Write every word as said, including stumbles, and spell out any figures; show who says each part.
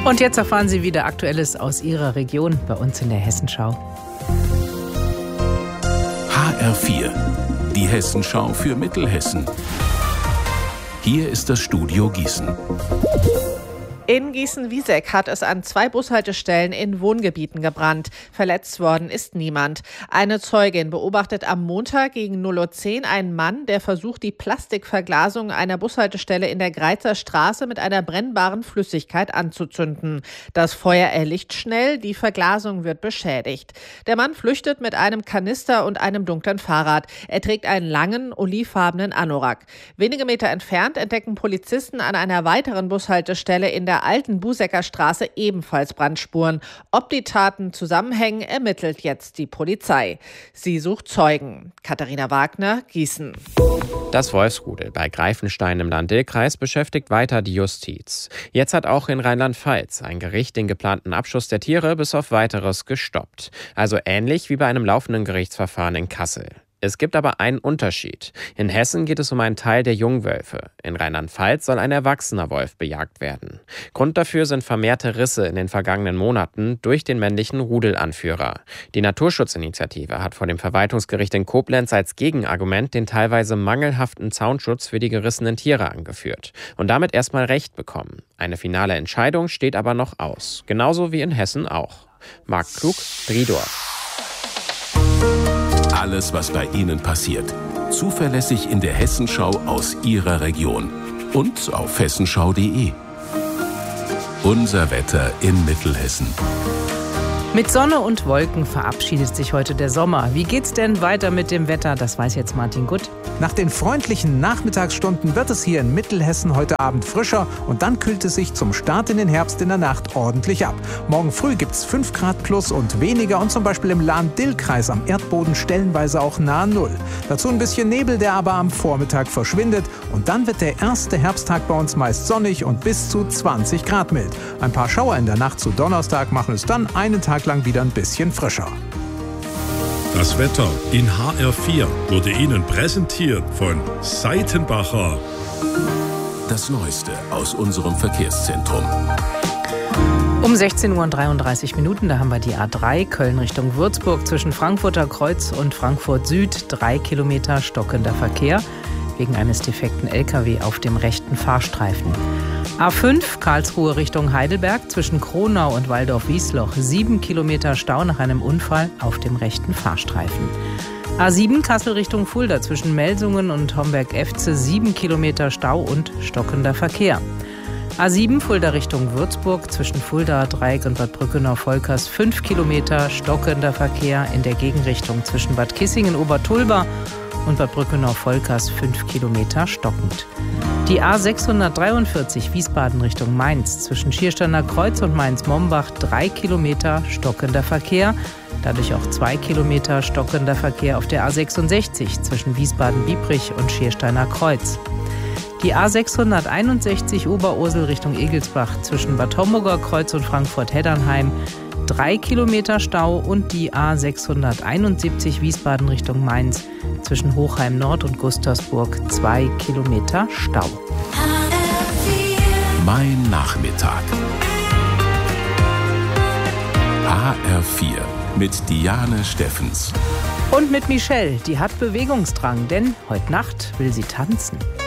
Speaker 1: Und jetzt erfahren Sie wieder Aktuelles aus Ihrer Region bei uns in der Hessenschau.
Speaker 2: H R vier, die Hessenschau für Mittelhessen. Hier ist das Studio Gießen.
Speaker 3: In Gießen-Wieseck hat es an zwei Bushaltestellen in Wohngebieten gebrannt. Verletzt worden ist niemand. Eine Zeugin beobachtet am Montag gegen null Uhr zehn einen Mann, der versucht, die Plastikverglasung einer Bushaltestelle in der Greizer Straße mit einer brennbaren Flüssigkeit anzuzünden. Das Feuer erlischt schnell, die Verglasung wird beschädigt. Der Mann flüchtet mit einem Kanister und einem dunklen Fahrrad. Er trägt einen langen, olivfarbenen Anorak. Wenige Meter entfernt entdecken Polizisten an einer weiteren Bushaltestelle in der alten Busecker Straße ebenfalls Brandspuren. Ob die Taten zusammenhängen, ermittelt jetzt die Polizei. Sie sucht Zeugen. Katharina Wagner, Gießen.
Speaker 4: Das Wolfsrudel bei Greifenstein im Lahn-Dill-Kreis beschäftigt weiter die Justiz. Jetzt hat auch in Rheinland-Pfalz ein Gericht den geplanten Abschuss der Tiere bis auf Weiteres gestoppt. Also ähnlich wie bei einem laufenden Gerichtsverfahren in Kassel. Es gibt aber einen Unterschied. In Hessen geht es um einen Teil der Jungwölfe. In Rheinland-Pfalz soll ein erwachsener Wolf bejagt werden. Grund dafür sind vermehrte Risse in den vergangenen Monaten durch den männlichen Rudelanführer. Die Naturschutzinitiative hat vor dem Verwaltungsgericht in Koblenz als Gegenargument den teilweise mangelhaften Zaunschutz für die gerissenen Tiere angeführt und damit erstmal Recht bekommen. Eine finale Entscheidung steht aber noch aus. Genauso wie in Hessen auch. Marc Klug, Driedorf.
Speaker 2: Alles, was bei Ihnen passiert. Zuverlässig in der Hessenschau aus Ihrer Region. Und auf hessenschau punkt de. Unser Wetter in Mittelhessen.
Speaker 1: Mit Sonne und Wolken verabschiedet sich heute der Sommer. Wie geht's denn weiter mit dem Wetter? Das weiß jetzt Martin Gutt.
Speaker 5: Nach den freundlichen Nachmittagsstunden wird es hier in Mittelhessen heute Abend frischer und dann kühlt es sich zum Start in den Herbst in der Nacht ordentlich ab. Morgen früh gibt's fünf Grad plus und weniger und zum Beispiel im Lahn-Dill-Kreis am Erdboden stellenweise auch nahe Null. Dazu ein bisschen Nebel, der aber am Vormittag verschwindet und dann wird der erste Herbsttag bei uns meist sonnig und bis zu zwanzig Grad mild. Ein paar Schauer in der Nacht zu Donnerstag machen es dann einen Tag lang wieder ein bisschen frischer.
Speaker 6: Das Wetter in H R vier wurde Ihnen präsentiert von Seitenbacher.
Speaker 2: Das Neueste aus unserem Verkehrszentrum.
Speaker 1: Um sechzehn Uhr dreiunddreißig Minuten, da haben wir die A drei Köln Richtung Würzburg zwischen Frankfurter Kreuz und Frankfurt Süd. Drei Kilometer stockender Verkehr wegen eines defekten L K W auf dem rechten Fahrstreifen. A fünf Karlsruhe Richtung Heidelberg zwischen Kronau und Waldorf-Wiesloch. Sieben Kilometer Stau nach einem Unfall auf dem rechten Fahrstreifen. A sieben Kassel Richtung Fulda zwischen Melsungen und Homberg-Efze. Sieben Kilometer Stau und stockender Verkehr. A sieben Fulda Richtung Würzburg zwischen Fulda Dreieck und Bad Brückenau-Volkers. Fünf Kilometer stockender Verkehr in der Gegenrichtung zwischen Bad Kissingen-Obertulba und Bad Brückenau-Volkers. Fünf Kilometer stockend. Die A sechshundertdreiundvierzig Wiesbaden Richtung Mainz zwischen Schiersteiner Kreuz und Mainz-Mombach. Drei Kilometer stockender Verkehr. Dadurch auch zwei Kilometer stockender Verkehr auf der A sechsundsechzig zwischen Wiesbaden-Biebrich und Schiersteiner Kreuz. Die A sechshunderteinundsechzig Oberursel Richtung Egelsbach zwischen Bad Homburger Kreuz und Frankfurt-Heddernheim. Drei Kilometer Stau und die A sechshunderteinundsiebzig Wiesbaden Richtung Mainz zwischen Hochheim Nord und Gustersburg. Zwei Kilometer Stau.
Speaker 2: Mein Nachmittag. H R vier mit Diane Steffens.
Speaker 1: Und mit Michelle, die hat Bewegungsdrang, denn heute Nacht will sie tanzen.